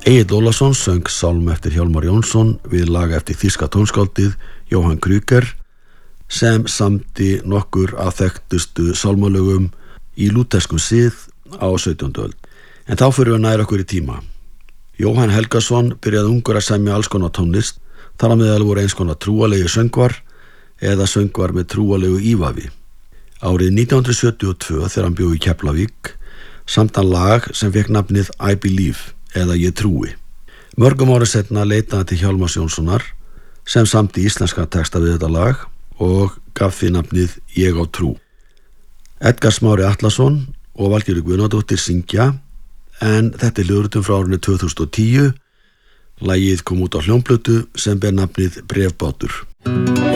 Egill Ólafsson söng sálm eftir Hjálmar Jónsson við lag eftir þýska tónskáldið Johann Krüger sem samdi nokkur af þekktustu sálmalögum í lúterskum sið á 17. öld. En þá fyrir við nær okkur í tíma. Jóhann Helgason byrjaði ungur að semja alls konar tónlist, þar á meðal voru eins konar trúalegi söngvar eða söngvar með trúalegu ívafi. Árið 1972 þegar hann bjó í Keflavík samt hann lag sem fékk nafnið I Believe eða Ég trúi. Mörgum árum seinna leitaði hann til Hjálmars Jónssonar sem samdi íslenska texta við þetta lag og gaf því nafnið Ég á trú. Edgar Smári Atlason og Valgerður Guðnadóttir syngja, en þetta er hljóðritun frá árinu 2010. Lagið kom út á hljómplötu sem ber nafnið Bréfbátur.